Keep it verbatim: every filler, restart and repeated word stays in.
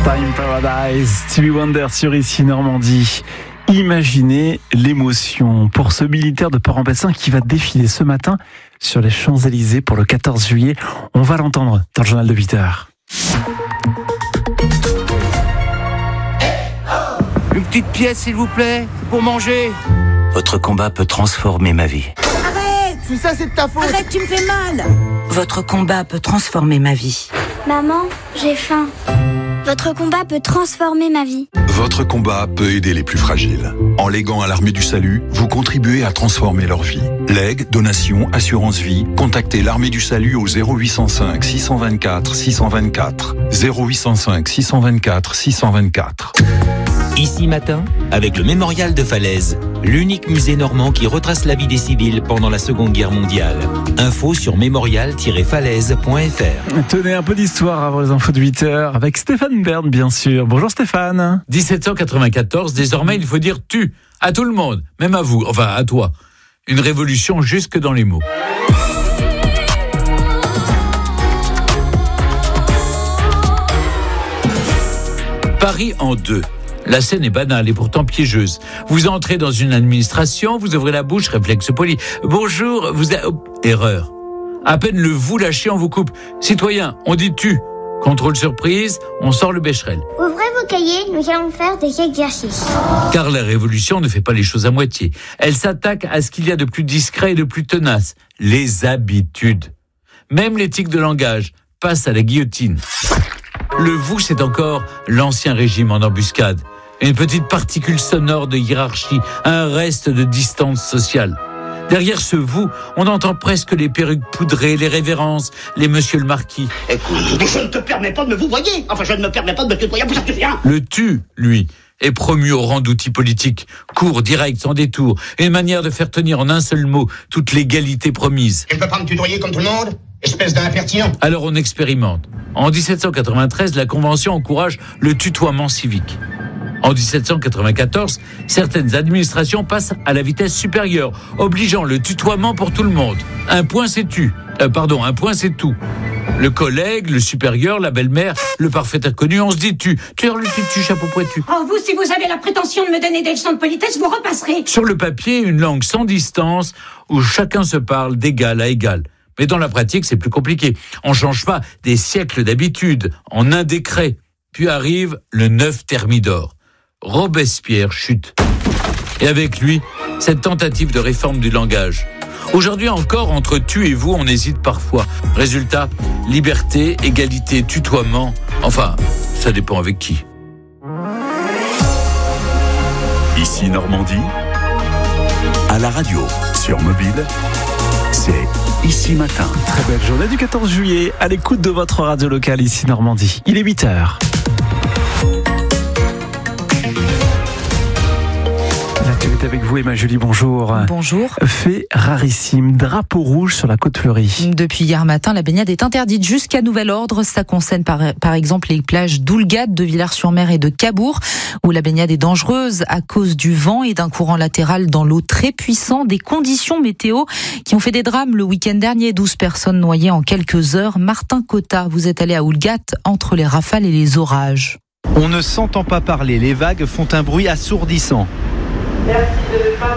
Time Paradise, Stevie Wonder sur Ici Normandie. Imaginez l'émotion pour ce militaire de Port-en-Bessin qui va défiler ce matin sur les Champs-Élysées pour le quatorze juillet. On va l'entendre dans le journal de huit heures. Une petite pièce s'il vous plaît, pour manger. Votre combat peut transformer ma vie. Arrête! Tout ça c'est de ta faute. Arrête, tu me fais mal! Votre combat peut transformer ma vie. Maman, j'ai faim. Votre combat peut transformer ma vie. Votre combat peut aider les plus fragiles. En léguant à l'Armée du Salut, vous contribuez à transformer leur vie. Legs, donations, assurance vie, contactez l'Armée du Salut au zéro huit cent cinq six cent vingt-quatre six cent vingt-quatre. zéro huit cent cinq six cent vingt-quatre six cent vingt-quatre. Ici Matin, avec le Mémorial de Falaise, l'unique musée normand qui retrace la vie des civils pendant la Seconde Guerre mondiale. Info sur mémorial tiret falaise point f r. Tenez, un peu d'histoire avant les infos de huit heures avec Stéphane Bern, bien sûr. Bonjour Stéphane. dix-sept cent quatre-vingt-quatorze, désormais il faut dire tu à tout le monde, même à vous, enfin à toi. Une révolution jusque dans les mots. Paris en deux. La scène est banale et pourtant piégeuse. Vous entrez dans une administration, vous ouvrez la bouche, réflexe poli. Bonjour, vous a... oh, erreur. À peine le vous lâchez, on vous coupe. Citoyen, on dit tu. Contrôle surprise, on sort le bécherel. Ouvrez vos cahiers, nous allons faire des exercices. Car la révolution ne fait pas les choses à moitié. Elle s'attaque à ce qu'il y a de plus discret et de plus tenace. Les habitudes. Même l'éthique de langage passe à la guillotine. Le vous, c'est encore l'ancien régime en embuscade. Une petite particule sonore de hiérarchie, un reste de distance sociale. Derrière ce vous, on entend presque les perruques poudrées, les révérences, les monsieur le marquis. Écoute, je ne te permets pas de me vous voyer. Enfin, je ne me permets pas de me tutoyer pour ça que rien. Le tu, lui, est promu au rang d'outil politique, court, direct, sans détour, une manière de faire tenir en un seul mot toute l'égalité promise. Tu ne peux pas me tutoyer comme tout le monde, espèce d'impertinent. Alors on expérimente. En dix-sept cent quatre-vingt-treize, la Convention encourage le tutoiement civique. En dix-sept cent quatre-vingt-quatorze, certaines administrations passent à la vitesse supérieure, obligeant le tutoiement pour tout le monde. Un point c'est tu. Euh, pardon, un point c'est tout. Le collègue, le supérieur, la belle-mère, le parfait inconnu, on se dit tu. Tu es le tu, chapeau pointu. Oh, vous, si vous avez la prétention de me donner des leçons de politesse, vous repasserez. Sur le papier, une langue sans distance, où chacun se parle d'égal à égal. Mais dans la pratique, c'est plus compliqué. On change pas des siècles d'habitude en un décret. Puis arrive le neuf Thermidor. Robespierre chute. Et avec lui, cette tentative de réforme du langage. Aujourd'hui encore, entre tu et vous, on hésite parfois. Résultat, liberté, égalité, tutoiement. Enfin, ça dépend avec qui. Ici Normandie, à la radio, sur mobile, c'est Ici Matin. Très belle journée du quatorze juillet à l'écoute de votre radio locale Ici Normandie. Il est huit heures. L'actualité avec vous, Emma Julie, bonjour. Bonjour. Fait rarissime, drapeau rouge sur la côte fleurie. Depuis hier matin, la baignade est interdite jusqu'à nouvel ordre. Ça concerne par, par exemple les plages d'Oulgate, de Villars-sur-Mer et de Cabourg, où la baignade est dangereuse à cause du vent et d'un courant latéral dans l'eau très puissant. Des conditions météo qui ont fait des drames le week-end dernier. douze personnes noyées en quelques heures. Martin Cotta, vous êtes allé à Oulgate entre les rafales et les orages. On ne s'entend pas parler. Les vagues font un bruit assourdissant. Merci de ne pas